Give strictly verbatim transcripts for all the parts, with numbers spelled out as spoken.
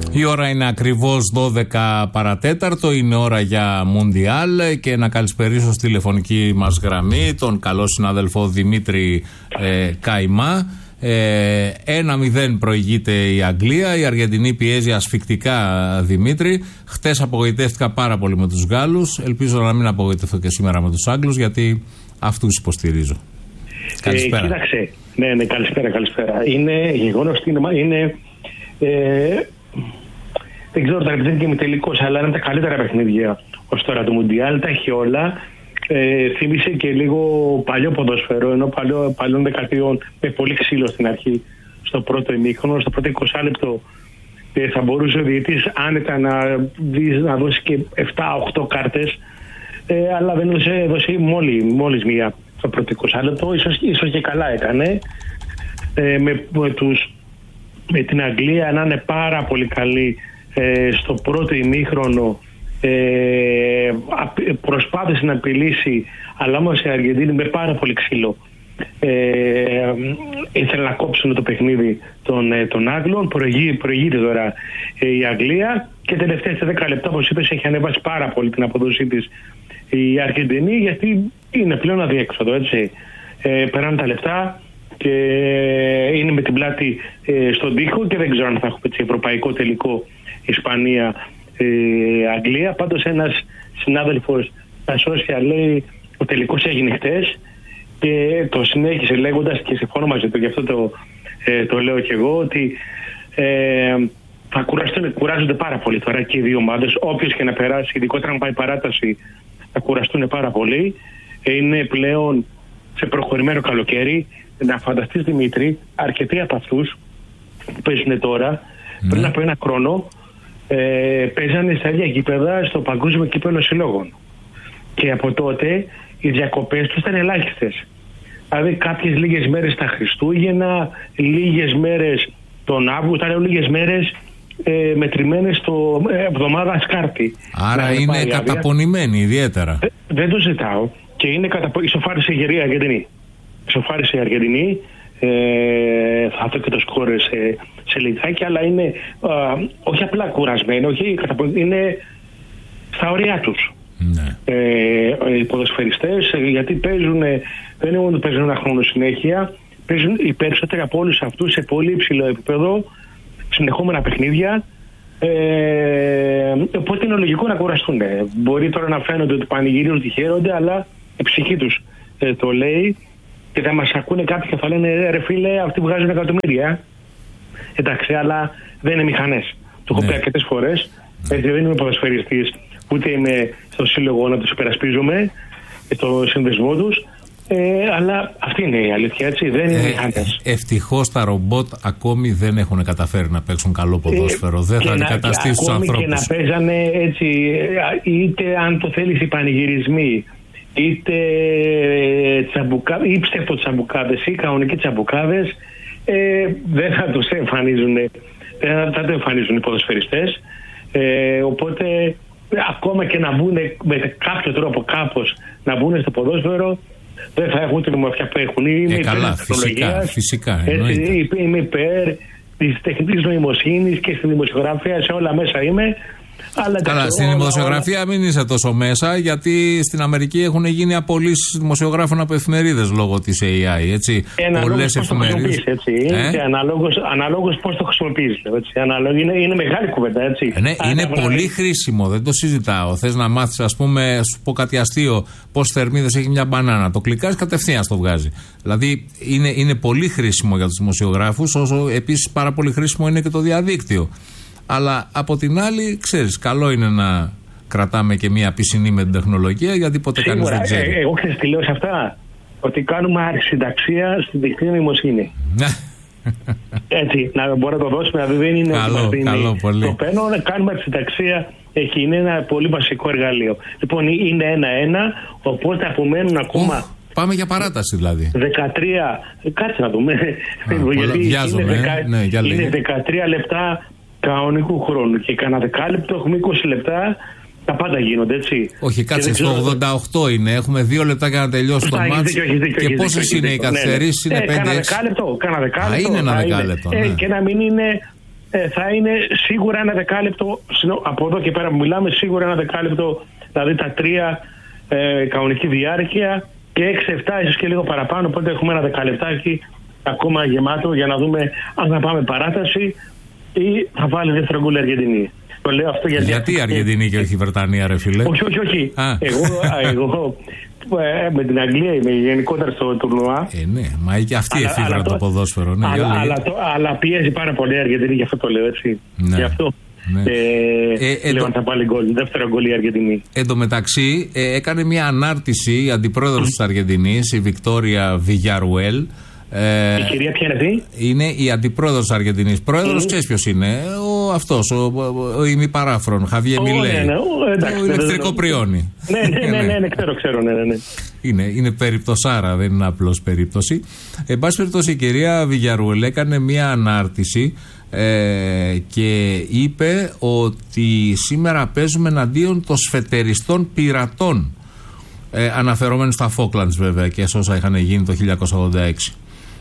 Η ώρα είναι ακριβώς δώδεκα παρατέταρτο, είναι ώρα για Μουντιάλ και να καλησπερίσω στη τηλεφωνική μας γραμμή τον καλό συνάδελφο Δημήτρη ε, Καϊμά. Ε, ένα μηδέν προηγείται η Αγγλία, η Αργεντινή πιέζει ασφικτικά, Δημήτρη. Χτες απογοητεύτηκα πάρα πολύ με τους Γάλλους, ελπίζω να μην απογοητευτώ και σήμερα με τους Άγγλους, γιατί αυτούς υποστηρίζω. Καλησπέρα. Ε, κοίταξε, ναι, ναι, καλησπέρα, καλησπέρα. Είναι γεγονός ότι είναι, είναι ε, δεν ξέρω τα είναι και με τελικός, αλλά είναι τα καλύτερα παιχνίδια ως τώρα του Μουντιάλ, τα έχει όλα. Ε, θύμισε και λίγο παλιό ποδόσφαιρο, ενώ παλιό, παλιών δεκαετιών με πολύ ξύλο στην αρχή, στο πρώτο ημίχρονο, στο πρώτο είκοσι λεπτό. Ε, θα μπορούσε ο διαιτητής άνετα να, να δώσει και επτά οκτώ κάρτες, ε, αλλά δεν έδωσε, έδωσε μόλι, μόλις μία στο πρώτο είκοσι λεπτό, ίσως, ίσως και καλά έκανε. Ε, με, με, τους, με την Αγγλία να είναι πάρα πολύ καλή ε, στο πρώτο ημίχρονο. Ε, προσπάθησε να απειλήσει, αλλά όμως η Αργεντίνη με πάρα πολύ ξύλο ε, ήθελε να κόψουν το παιχνίδι των, των Άγγλων. Προηγεί, προηγείται τώρα ε, η Αγγλία και τελευταία στα δέκα λεπτά, όπως είπες, έχει ανέβασει πάρα πολύ την αποδοσή της η Αργεντινή, γιατί είναι πλέον αδιέξοδο, έτσι. Ε, περνάνε τα λεπτά και είναι με την πλάτη ε, στον τοίχο και δεν ξέρω αν θα έχουμε έτσι, ευρωπαϊκό τελικό Ισπανία Ε, Αγγλία. Πάντως ένας συνάδελφος στα social λέει ο τελικός έγινε χτες και το συνέχισε λέγοντας, και συμφωνώ μαζί του, γι' αυτό το, ε, το λέω και εγώ, ότι ε, θα κουραστούν, κουράζονται πάρα πολύ τώρα και οι δύο ομάδες, όποιος και να περάσει, ειδικότερα αν πάει παράταση, θα κουραστούν πάρα πολύ. Ε, είναι πλέον σε προχωρημένο καλοκαίρι. Να φανταστείς, Δημήτρη, αρκετοί από αυτούς που παίζουν τώρα, mm. πριν από ένα χρόνο Ε, παίζανε στα ίδια γήπεδα στο Παγκόσμιο Κύπελλο Συλλόγων. Και από τότε οι διακοπές τους ήταν ελάχιστες. Δηλαδή κάποιες λίγες μέρες τα Χριστούγεννα, λίγες μέρες τον Αύγουστο, ήταν λίγες μέρες ε, μετρημένες στο ε, εβδομάδα Σκάρτη. Άρα να είναι καταπονημένοι ιδιαίτερα. Δεν, δεν το ζητάω. Και είναι καταπο... ισοφάρισε η Αργεντινή. Ισοφάρισε η Αργεντινή. Ε, θα αυτό και το σκόρ σε, σε λιγάκι, αλλά είναι α, όχι απλά κουρασμένοι, όχι, είναι στα ωριά τους. Ναι. Ε, οι ποδοσφαιριστές, γιατί παίζουν, δεν είναι μόνο ότι παίζουν ένα χρόνο συνέχεια, παίζουν οι περισσότεροι από όλους αυτούς σε πολύ υψηλό επίπεδο, συνεχόμενα παιχνίδια. Ε, οπότε είναι λογικό να κουραστούν. Μπορεί τώρα να φαίνονται ότι πανηγυρίζουν, ότι χαίρονται, αλλά η ψυχή τους ε, το λέει. Και θα μας ακούνε κάποιοι και θα λένε ρε φίλε, αυτοί βγάζουν εκατομμύρια. Εντάξει, αλλά δεν είναι μηχανές. Το έχω πει αρκετές φορές. Έτσι, δεν είμαι ποδοσφαιριστής, ούτε είμαι στο σύλλογο να τους υπερασπίζομαι, στο συνδεσμό τους. Ε, αλλά αυτή είναι η αλήθεια, έτσι. Δεν είναι ε, μηχανές. Ευτυχώς τα ρομπότ ακόμη δεν έχουν καταφέρει να παίξουν καλό ποδόσφαιρο. Ε, δεν θα αντικαταστήσουν τους ανθρώπους. Και να παίζανε έτσι, είτε αν το θέλεις οι πανηγυρισμοί, είτε τσαμπουκά, ή ψευτοτσαμπουκάδες ή κανονικοί τσαμπουκάδες, ε, δεν θα τους εμφανίζουν, δεν θα το εμφανίζουν οι ποδοσφαιριστές. Ε, οπότε ακόμα και να μπουν με κάποιο τρόπο κάπως να μπουν στο ποδόσφαιρο, δεν θα έχουν την ομορφιά που έχουν. Είμαι ε, καλά, φυσικά, φυσικά έτσι, είμαι υπέρ της τεχνητής νοημοσύνης και στη δημοσιογραφία, σε όλα μέσα είμαι. Αλλά καλά, στην δημοσιογραφία μην είσαι τόσο μέσα, γιατί στην Αμερική έχουν γίνει απολύσεις δημοσιογράφων από εφημερίδες λόγω της έι άι. Έτσι. Ε, πολλές εφημερίδες. Ε? Αναλόγως, αναλόγως πώς το χρησιμοποιείς. Είναι, είναι μεγάλη κουβέντα. Έτσι. Ε, ναι, είναι πολύ βράδυ. Χρήσιμο, δεν το συζητάω. Θες να μάθεις, ας πούμε, σου πω κάτι αστείο, πόσες θερμίδες έχει μια μπανάνα. Το κλικάς, κατευθείαν το βγάζει. Δηλαδή είναι, είναι πολύ χρήσιμο για τους δημοσιογράφους, όσο επίσης πάρα πολύ χρήσιμο είναι και το διαδίκτυο. Αλλά από την άλλη, ξέρεις, καλό είναι να κρατάμε και μία πισινή με την τεχνολογία, γιατί ποτέ κανείς δεν ξέρει. Ε, εγώ ξέρεις τι λέω σε αυτά, ότι κάνουμε αρχισυνταξία στην τεχνητή νοημοσύνη. Έτσι, να μπορεί να το δώσουμε, δηλαδή δεν είναι καλό, ότι καλό, πολύ. Το παίρνω, να κάνουμε αρχισυνταξία, έχει, είναι ένα πολύ βασικό εργαλείο. Λοιπόν, είναι ένα-ένα, οπότε απομένουν ακόμα... Oh. Πάμε για παράταση δηλαδή. δεκατρία, κάτσε να δούμε. Α, γιατί βιάζομαι, είναι, δεκα, ναι, είναι δεκατρία λεπτά κανονικού χρόνου και κανένα δεκάλεπτο έχουμε είκοσι λεπτά. Τα πάντα γίνονται, έτσι. Όχι, κάτσε, στο ογδόντα οκτώ είναι. Έχουμε δύο λεπτά για να τελειώσει το μάτς. Και πόσες είναι οι καθυστερήσεις? Ναι, ναι. Είναι ε, πέντε έξι. Κάνα δεκάλεπτο. Κάνα δεκάλεπτο. Α, είναι ένα δεκάλεπτο. Ναι. Ε, και να μην είναι ε, θα είναι σίγουρα ένα δεκάλεπτο, από εδώ και πέρα που μιλάμε, σίγουρα ένα δεκάλεπτο, δηλαδή τα τρία ε, κανονική διάρκεια και έξι εφτά ίσως και λίγο παραπάνω, οπότε έχουμε ένα δεκαλεπτάκι ακόμα γεμάτο για να δούμε αν θα πάμε παράταση ή θα βάλει δεύτερο γκολ η Αργεντινή. Το λέω αυτό γιατί... Γιατί η Αργεντινή και όχι η Βρετανία, ρε φίλε? Όχι, όχι, όχι. Εγώ, εγώ ε, με την Αγγλία είμαι γενικότερα στο τουρνουά. Ε, ναι, μα και αυτή η εφήβρα το ποδόσφαιρο. Ναι, αλλά, αλλά, το, αλλά πιέζει πάρα πολύ η Αργεντινή, γι' αυτό το λέω έτσι. Ναι. Γι' αυτό. Ναι. Ε, ε, λέω αν θα βάλει γκολ. Δεύτερο γκολ η Αργεντινή. Εν τω μεταξύ, ε, έκανε μια ανάρτηση η αντιπρόεδρος της Αργεντινής, η Βικτόρια Βιγιαρουέλ. Ε, η κυρία ποια είναι αυτή? Είναι η αντιπρόεδρος της Αργεντινής. Πρόεδρος, ξέρεις ποιος είναι? Ο αυτός, ο, ο, ο ημιπαράφρον, Χαβιέ Μιλέι. Ναι, ναι, ο, εντάξει, το ηλεκτρικό πριόνι. Ναι, ναι, ναι, ναι, ναι, ξέρω, ξέρω, ναι, ναι. Είναι, είναι περιπτωσάρα, δεν είναι απλώς περίπτωση. Εν πάση περιπτώσει, η κυρία Βιγιαρουέλ έκανε μια ανάρτηση ε, και είπε ότι σήμερα παίζουμε εναντίον των σφετεριστών πειρατών. Ε, αναφερόμενοι στα Φόκλαντς βέβαια και σε όσα είχαν γίνει το χίλια εννιακόσια ογδόντα έξι.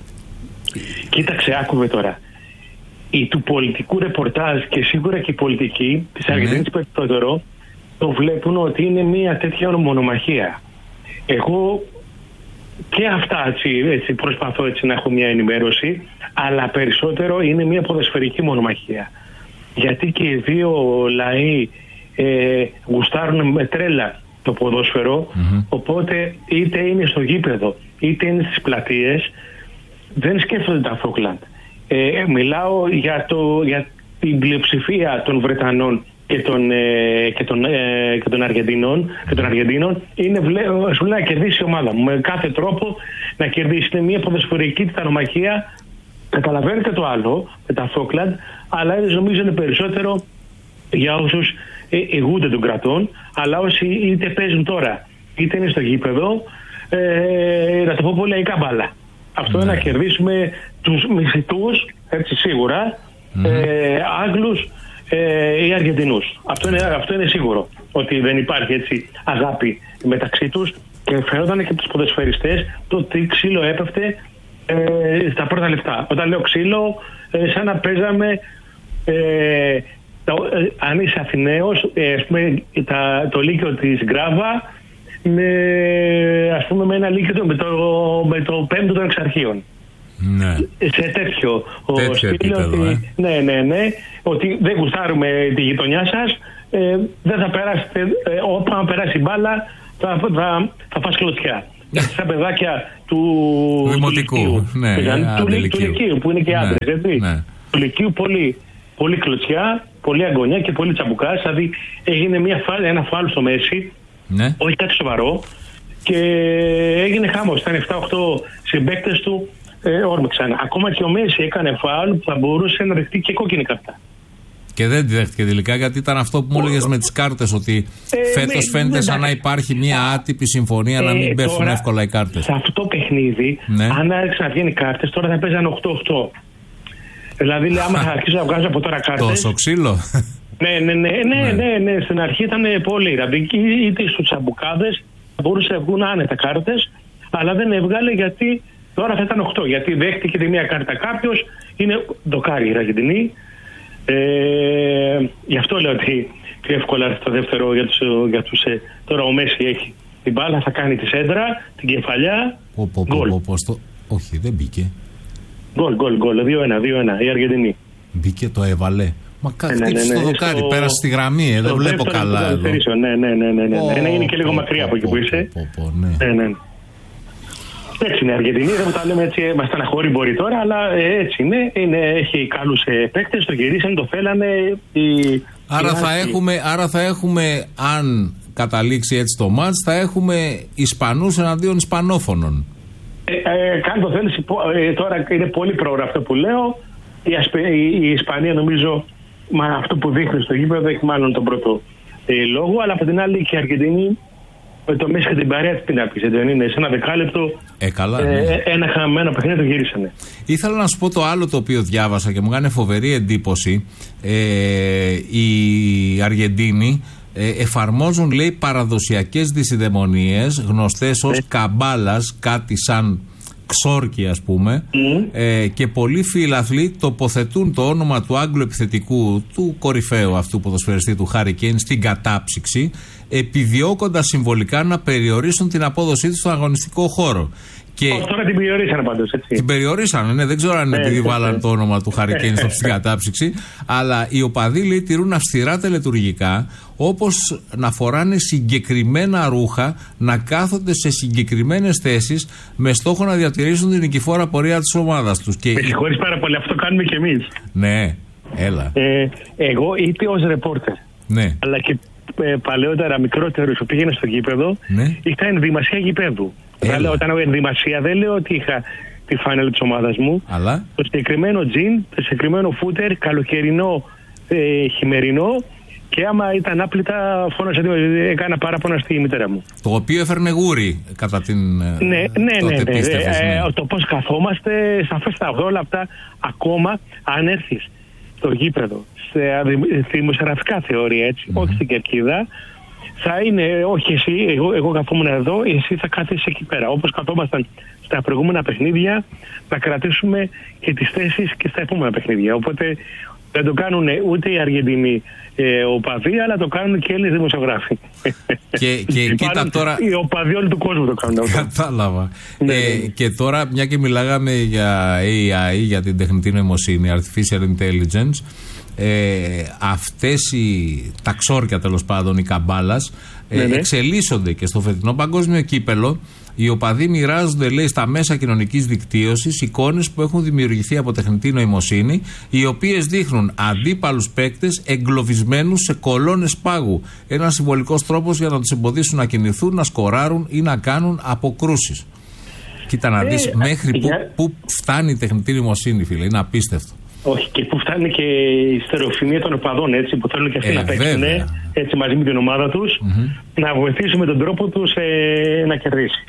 Κοίταξε, άκουμε τώρα. Η του πολιτικού ρεπορτάζ και σίγουρα και οι πολιτικοί της Αργεντινής mm. περισσότερο το βλέπουν ότι είναι μια τέτοια μονομαχία. Εγώ και αυτά έτσι, έτσι προσπαθώ έτσι να έχω μια ενημέρωση, αλλά περισσότερο είναι μια ποδοσφαιρική μονομαχία. Γιατί και οι δύο λαοί ε, γουστάρουν με τρέλα το ποδόσφαιρο, mm-hmm. οπότε είτε είναι στο γήπεδο είτε είναι στις πλατείες, δεν σκέφτονται τα Φόκλαντ. Ε, μιλάω για, το, για την πλειοψηφία των Βρετανών και των, ε, και των, ε, και των Αργεντινών, και των Αργεντίνων είναι σου λέει να κερδίσει η ομάδα μου με κάθε τρόπο, να κερδίσει. Είναι μια ποδοσφαιρική τιτανομαχία. Καταλαβαίνετε το άλλο με τα Φόκλαντ, αλλά νομίζω είναι περισσότερο για όσους ηγούνται των κρατών, αλλά όσοι είτε παίζουν τώρα είτε είναι στο γήπεδο, ε, να το πω πολύ λαϊκά μπάλα. Αυτό ναι. είναι να κερδίσουμε τους μισητούς, έτσι σίγουρα, mm-hmm. ε, Άγγλους ε, ή Αργεντινούς. Αυτό είναι, αυτό είναι σίγουρο, ότι δεν υπάρχει έτσι αγάπη μεταξύ τους, και φαίνονταν και από τους ποδοσφαιριστές το τι ξύλο έπεφτε ε, στα πρώτα λεπτά. Όταν λέω ξύλο, ε, σαν να παίζαμε ε, το, ε, αν είσαι Αθηναίος, ε, ας πούμε, τα, το λύκειο της Γκράβα με, ας πούμε, με ένα λύκειο με το, με το πέμπτο των εξαρχείων. Ναι. Σε τέτοιο, τέτοιο στήλο, επίπεδο, ότι, ε. ναι, ναι, ναι, ότι δεν γουστάρουμε τη γειτονιά σας, ε, δεν θα περάσετε, ε, όταν περάσει η μπάλα θα, θα, θα φας κλωτσιά. Γιατί στα παιδάκια του Δημοτικού, του Λυκείου, ναι, του, του, του Λυκείου που είναι και άντρες, ναι, έτσι. Ναι. Του Λυκείου πολύ, πολύ κλωτσιά, πολύ αγωνιά και πολύ τσαμπουκάς. Δηλαδή έγινε μια, ένα φάουλ στο μέση, ναι. όχι κάτι σοβαρό, και έγινε χάμος. Ήταν επτά οκτώ συμπαίκτες του, ε, όρμηξαν. Ακόμα και ο Μέση έκανε φάουλ που θα μπορούσε να δεχτεί και κόκκινη κάρτα. Και δεν τη δέχτηκε τελικά, γιατί ήταν αυτό που μου έλεγες με τις κάρτες, ότι ε, φέτος με, φαίνεται με, σαν να υπάρχει μια άτυπη συμφωνία ε, να μην πέφτουν τώρα, εύκολα οι κάρτες. Σε αυτό το παιχνίδι, ναι. αν άρχισαν να βγαίνει κάρτες, τώρα θα παίζαν οκτώ οκτώ. Δηλαδή, λέει, άμα θα αρχίσω να βγάζω από τώρα κάρτες. Τόσο ξύλο. Ναι, ναι, ναι, ναι, ναι, ναι, στην αρχή ήταν πολύ. Δηλαδή, είτε στους τσαμπουκάδες μπορούσε να βγουν άνετα κάρτες, αλλά δεν έβγαλε γιατί τώρα θα ήταν οκτώ. Γιατί δέχτηκε τη μία κάρτα κάποιος, είναι ντοκάρι η Αργεντινή. Ε, γι' αυτό λέω ότι πιο εύκολα στο δεύτερο για τους, για τους ε, τώρα ο Μέση έχει την μπάλα, θα κάνει τη σέντρα, την κεφαλιά, γκολ. Όχι, δεν μπήκε. Γκολ, γκολ, γκολ, δύο ένα, δύο ένα η Αργεντινή. Μπήκε, το έβαλε. Μα κάτι ναι, ναι, ναι, στο δοκάρι, στο... πέρασε στη γραμμή, ε, δεν βλέπω καλά εδώ. Ναι, ναι, ναι, ναι, ναι. Oh, είναι και λίγο oh, μακριά oh, από εκεί που είσαι. Oh, oh, oh, ναι. Ναι, ναι. Έτσι είναι η Αργεντινή, δεν τα λέμε έτσι, μας στεναχωρεί μπορεί τώρα, αλλά έτσι είναι. είναι έχει καλούς παίκτες, το γυρίσαν, το θέλανε. Η... Άρα, θα έχουμε, άρα θα έχουμε, αν καταλήξει έτσι το μάτς, θα έχουμε Ισπανούς εναντίον Ισπανόφωνων. Ε, ε, Κάνε το θέλεις, ε, τώρα είναι πολύ πρόωρο αυτό που λέω. Η, ασπε, η, η Ισπανία νομίζω, με αυτό που δείχνει στο γήπεδο, έχει μάλλον τον πρώτο ε, λόγο, αλλά από την άλλη και η Αργεντινή με το Μέση και την παρέα της πινάπης, δεν είναι σε ένα δεκάλεπτο ε, καλά, ναι. ε, ένα χαμένο παιχνίδι το γυρίσανε. Ήθελα να σου πω το άλλο το οποίο διάβασα και μου έκανε φοβερή εντύπωση. Ε, οι Αργεντίνοι ε, εφαρμόζουν, λέει, παραδοσιακές δυσιδαιμονίες γνωστές ως καμπάλας, κάτι σαν Ξόρκι, ας πούμε, Mm. ε, και πολλοί φίλαθλοι τοποθετούν το όνομα του Άγγλου επιθετικού, του κορυφαίου αυτού ποδοσφαιριστή του Χάρι Κέιν, στην κατάψυξη, επιδιώκοντας συμβολικά να περιορίσουν την απόδοσή του στον αγωνιστικό χώρο. Και oh, τώρα την περιορίσανε πάντως, έτσι. Την περιορίσανε, ναι, δεν ξέρω αν είναι ναι, επειδή ναι, βάλαν ναι. το όνομα του Χάρι Κέιν στην κατάψυξη, αλλά οι οπαδοί, λέει, τηρούν αυστηρά τελετουργικά, όπως να φοράνε συγκεκριμένα ρούχα, να κάθονται σε συγκεκριμένες θέσεις, με στόχο να διατηρήσουν την νικηφόρα πορεία της ομάδας τους. Και... Με συγχωρείς πάρα πολύ, αυτό κάνουμε κι εμείς. Ναι, έλα. Ε, εγώ είτε ως ρεπόρτερ, Ναι. αλλά και ε, παλαιότερα μικρότερους που πήγαινε στο γήπεδο, Ναι. είχα ενδυμασία γηπέδου. Έλα. Όταν έχω ενδυμασία δεν λέω ότι είχα τη φάνελ της ομάδας μου. Αλλά. Το συγκεκριμένο τζιν, το συγκεκριμένο φούτερ, καλοκαιρινό, ε, χειμερινό, και άμα ήταν άπλυτα φώνασα, έκανα παράπονα στη μητέρα μου. Το οποίο έφερνε γούρι κατά την. Ναι, ναι, ναι. ναι, πίστευες, ναι. ναι. Ε, το πώς καθόμαστε, σαφέστατα όλα αυτά, ακόμα αν έρθεις στο γήπεδο, σε δημοσιογραφικά θεωρία, έτσι, mm-hmm. όχι στην κερκίδα, θα είναι, όχι εσύ, εγώ, εγώ καθόμουν εδώ, εσύ θα κάθεσαι εκεί πέρα. Όπως καθόμασταν στα προηγούμενα παιχνίδια, να κρατήσουμε και τις θέσεις και στα επόμενα παιχνίδια. Οπότε δεν το κάνουν ούτε οι Αργεντινοί ε, οπαδοί, αλλά το κάνουν και οι Έλληνες δημοσιογράφοι. Και, και κοίτα τώρα. Οι οπαδοί όλου του κόσμου το κάνουν αυτό. Κατάλαβα. Ναι, ε, ναι. Και τώρα, μια και μιλάγαμε για έι άι, για την τεχνητή νοημοσύνη, Artificial Intelligence, ε, αυτές οι, τα ξόρκια τέλος πάντων, οι καμπάλας, ε, ναι, ναι. εξελίσσονται και στο φετινό παγκόσμιο κύπελο. Οι οπαδοί μοιράζονται, λέει, στα μέσα κοινωνικής δικτύωσης εικόνες που έχουν δημιουργηθεί από τεχνητή νοημοσύνη, οι οποίες δείχνουν αντίπαλους παίκτες εγκλωβισμένους σε κολόνες πάγου. Ένας συμβολικός τρόπος για να τους εμποδίσουν να κινηθούν, να σκοράρουν ή να κάνουν αποκρούσεις. Κοίτα να δεις, ε, μέχρι για... που, που φτάνει η τεχνητή νοημοσύνη, φίλε, είναι απίστευτο. Όχι, και που φτάνει και η στερεοφημία των οπαδών, έτσι, που θέλουν και αυτοί ε, να παίξουν έτσι, μαζί με την ομάδα τους, mm-hmm. να βοηθήσουν με τον τρόπο τους ε, να κερδίσει.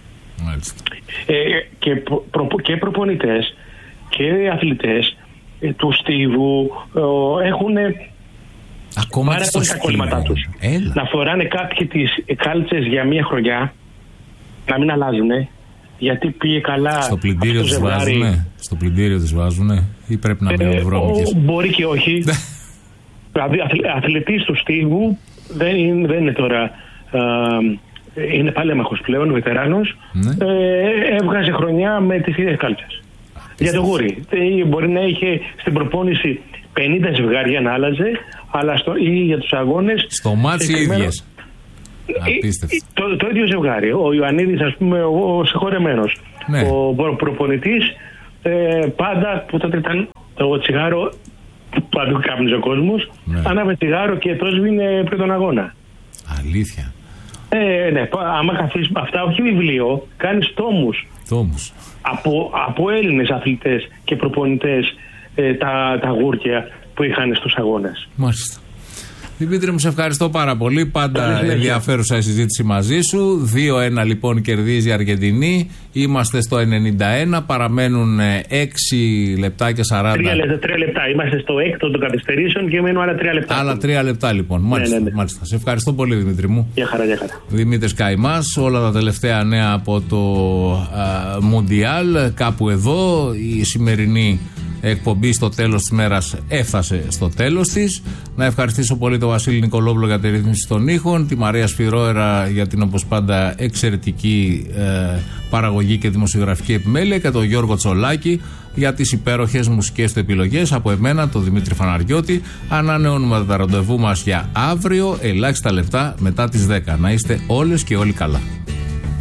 Ε, και, προ, και προπονητές και αθλητές ε, του στίβου ε, έχουν ακόμα πάρα πολύ τα κολλήματά τους. Να φοράνε κάποιοι τις κάλτσες για μία χρονιά, να μην αλλάζουν, γιατί πήγε καλά. Στο πλυντήριο τις βάζουνε, στο πλυντήριο τις βάζουνε ή πρέπει να μείνουν ε, βρώμικες? Μπορεί και όχι. Δηλαδή αθλητής του στίβου δεν είναι, δεν είναι τώρα... Ε, είναι παλέμαχος πλέον, βετεράνος, ναι. ε, έβγαζε χρονιά με τις ίδιες κάλτσες. Για το γούρι. Ε, μπορεί να είχε στην προπόνηση πενήντα ζευγάρια να άλλαζε, αλλά στο, ή για τους αγώνες... Στο μάτσι οι ίδιες. Απίστευτο. Το, το ίδιο ζευγάρι. Ο Ιωαννίδης, ας πούμε, ο, ο συγχωρεμένος. Ναι. Ο προ, προπονητής, ε, πάντα που τότε ήταν το τσιγάρο, παντού κάπνιζε ο κόσμος, ναι. Ανάβε τσιγάρο και το σβήνε πριν τον αγώνα. Αλήθεια. Ε, ναι, άμα καθίσεις αυτά, όχι βιβλίο, κάνεις τόμους. Τόμους. Από, από Έλληνες αθλητές και προπονητές ε, τα, τα γούρκια που είχαν στους αγώνες. Μάλιστα. Δημήτρη μου, σε ευχαριστώ πάρα πολύ. Πάντα ενδιαφέρουσα η συζήτηση μαζί σου. δύο ένα λοιπόν κερδίζει η Αργεντινή. Είμαστε στο ενενήντα ένα. Παραμένουν έξι λεπτά και σαράντα. Τρία λεπτά. Είμαστε στο έκτο των καθυστερήσεων και μένουν άλλα τρία λεπτά. Άλλα τρία λεπτά λοιπόν. Μάλιστα, ναι, ναι, ναι. μάλιστα. Σε ευχαριστώ πολύ, Δημήτρη μου. Γεια χαρά, γεια χαρά. Δημήτρης Καϊμάς. Όλα τα τελευταία νέα από το α, Μουντιάλ. Κάπου εδώ η σημερινή εκπομπή στο τέλος της μέρας έφτασε στο τέλος της. Να ευχαριστήσω πολύ τον Βασίλη Νικολόπουλο για τη ρύθμιση των ήχων, τη Μαρία Σφυρόερα για την όπως πάντα εξαιρετική ε, παραγωγή και δημοσιογραφική επιμέλεια και τον Γιώργο Τσολάκη για τις υπέροχες μουσικές του επιλογές. Από εμένα, τον Δημήτρη Φαναριώτη, ανανεώνουμε τα ραντεβού μας για αύριο, ελάχιστα λεπτά μετά τις δέκα. Να είστε όλες και όλοι καλά.